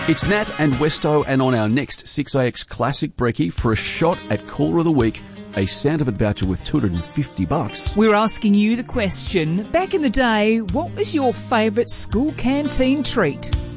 It's Nat and Westo, and on our next 6AX Classic Brekkie, for a shot at Caller of the Week, a Santavid voucher with $250. We're asking you the question, back in the day, what was your favourite school canteen treat?